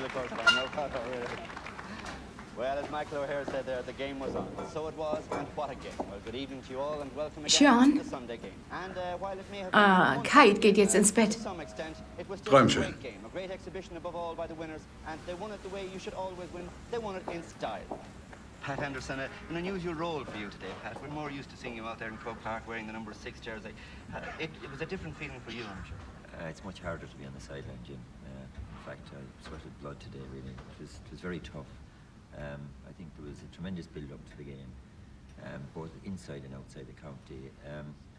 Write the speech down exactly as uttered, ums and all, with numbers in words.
of course, man. No bother here. Well, as Michael O'Hare said there, the game was on. So it was, and what a game. Well, good evening to you all, and welcome again Sean? to the Sunday game. And uh, while it may have Ah, Kite geht jetzt ins Bett. to some extent, it was still a great game, a great exhibition above all by the winners, and they won it the way you should always win. They won it in style. Pat Henderson, uh, an unusual role for you today, Pat. We're more used to seeing you out there in Croke Park wearing the number six jersey. Uh, it, it was a different feeling for you, I'm sure. Uh, it's much harder to be on the sideline, Jim. Uh, in fact, I sweated blood today, really. It was, it was very tough. Um, I think there was a tremendous build-up to the game, um, both inside and outside the county. Um,